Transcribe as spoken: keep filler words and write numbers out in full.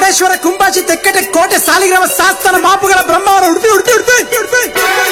Murudeshwar Kumbashi Thekkatte Kote Saligrama Sasthana ಮಾಪುಗಳ Brahmavar Udupi Udupi Udupi Udupi